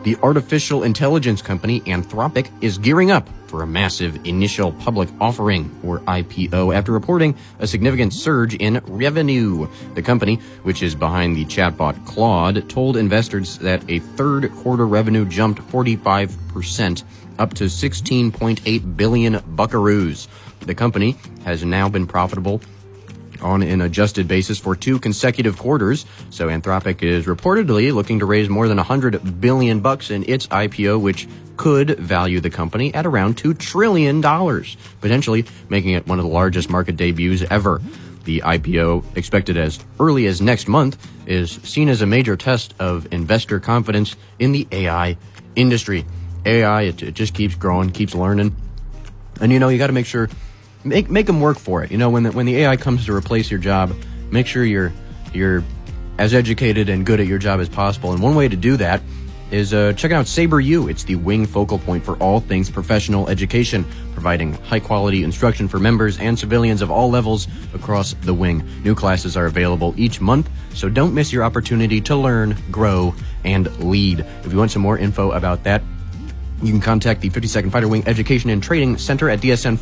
The artificial intelligence company Anthropic is gearing up for a massive initial public offering, or IPO, after reporting a significant surge in revenue. The company, which is behind the chatbot Claude, told investors that a third quarter revenue jumped 45%, up to 16.8 billion buckaroos. The company has now been profitable on an adjusted basis for 2 consecutive quarters, so Anthropic is reportedly looking to raise more than $100 billion in its IPO, which could value the company at around $2 trillion, potentially making it one of the largest market debuts ever. The IPO, expected as early as next month, is seen as a major test of investor confidence in the AI industry. AI, it just keeps growing, keeps learning, and you got to make sure Make them work for it. When the AI comes to replace your job, make sure you're as educated and good at your job as possible. And one way to do that is check out SaberU. It's the Wing focal point for all things professional education, providing high-quality instruction for members and civilians of all levels across the Wing. New classes are available each month, so don't miss your opportunity to learn, grow, and lead. If you want some more info about that, you can contact the 52nd Fighter Wing Education and Training Center at DSN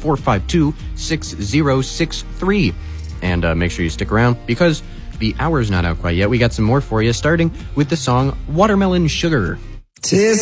452-6063. And make sure you stick around, because the hour's not out quite yet. We got some more for you, starting with the song Watermelon Sugar.